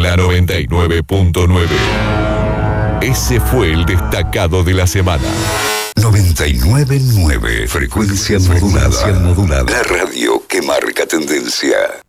la 99.9. Ese fue el destacado de la semana. 99.9, frecuencia modulada. La radio que marca tendencia.